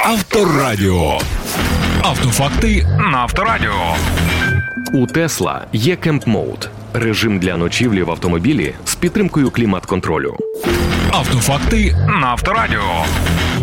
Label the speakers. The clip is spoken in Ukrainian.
Speaker 1: Авторадіо. Автофакти на Авторадіо.
Speaker 2: У Tesla є Camp Mode – режим для ночівлі в автомобілі з підтримкою клімат-контролю.
Speaker 1: Автофакти на Авторадіо.